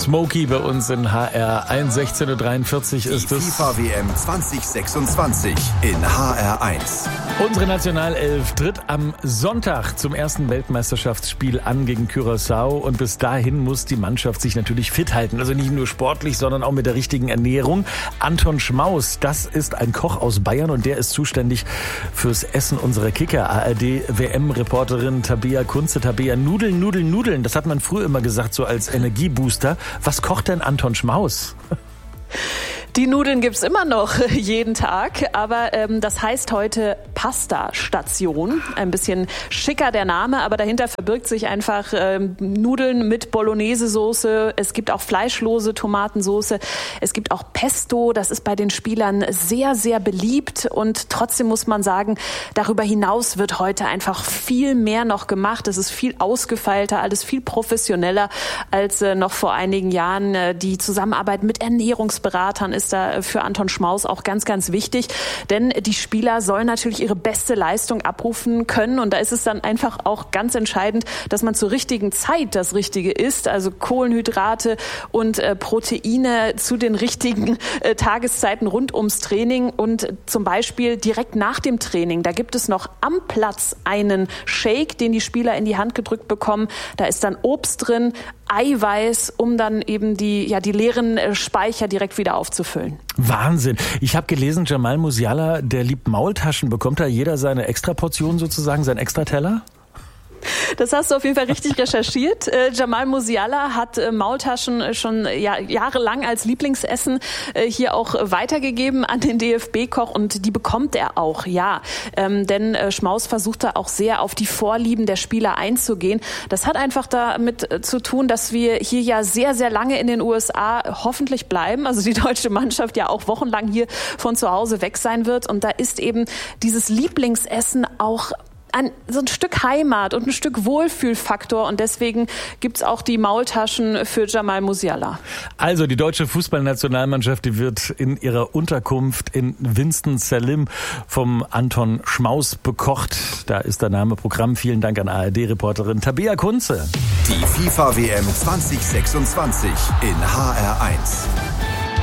Smokey bei uns in HR1, 16.43 Uhr ist es. Die FIFA-WM 2026 in HR1. Unsere Nationalelf tritt am Sonntag zum ersten Weltmeisterschaftsspiel an gegen Curaçao und bis dahin muss die Mannschaft sich natürlich fit halten. Also nicht nur sportlich, sondern auch mit der richtigen Ernährung. Anton Schmaus, das ist ein Koch aus Bayern und der ist zuständig fürs Essen unserer Kicker. ARD-WM-Reporterin Tabea Kunze. Tabea, Nudeln, das hat man früher immer gesagt, so als Energiebooster. Was kocht denn Anton Schmaus? Die Nudeln gibt's immer noch jeden Tag, aber das heißt heute Pasta-Station. Ein bisschen schicker der Name, aber dahinter verbirgt sich einfach Nudeln mit Bolognese-Soße. Es gibt auch fleischlose Tomatensoße. Es gibt auch Pesto. Das ist bei den Spielern sehr, sehr beliebt. Und trotzdem muss man sagen, darüber hinaus wird heute einfach viel mehr noch gemacht. Es ist viel ausgefeilter, alles viel professioneller als noch vor einigen Jahren. Die Zusammenarbeit mit Ernährungsberatern ist da für Anton Schmaus auch ganz, ganz wichtig, denn die Spieler sollen natürlich ihre beste Leistung abrufen können und da ist es dann einfach auch ganz entscheidend, dass man zur richtigen Zeit das Richtige isst, also Kohlenhydrate und Proteine zu den richtigen Tageszeiten rund ums Training und zum Beispiel direkt nach dem Training, da gibt es noch am Platz einen Shake, den die Spieler in die Hand gedrückt bekommen, da ist dann Obst drin, Eiweiß, um dann eben die leeren Speicher direkt wieder aufzufüllen. Wahnsinn. Ich habe gelesen, Jamal Musiala, der liebt Maultaschen. Bekommt da jeder seine Extraportion sozusagen, seinen Extrateller? Das hast du auf jeden Fall richtig recherchiert. Jamal Musiala hat Maultaschen schon jahrelang als Lieblingsessen hier auch weitergegeben an den DFB-Koch und die bekommt er auch, ja. Denn Schmaus versucht da auch sehr auf die Vorlieben der Spieler einzugehen. Das hat einfach damit zu tun, dass wir hier ja sehr, sehr lange in den USA hoffentlich bleiben. Also die deutsche Mannschaft ja auch wochenlang hier von zu Hause weg sein wird. Und da ist eben dieses Lieblingsessen auch so ein Stück Heimat und ein Stück Wohlfühlfaktor und deswegen gibt's auch die Maultaschen für Jamal Musiala. Also die deutsche Fußballnationalmannschaft, die wird in ihrer Unterkunft in Winston-Salem vom Anton Schmaus bekocht. Da ist der Name Programm. Vielen Dank an ARD-Reporterin Tabea Kunze. Die FIFA-WM 2026 in HR1.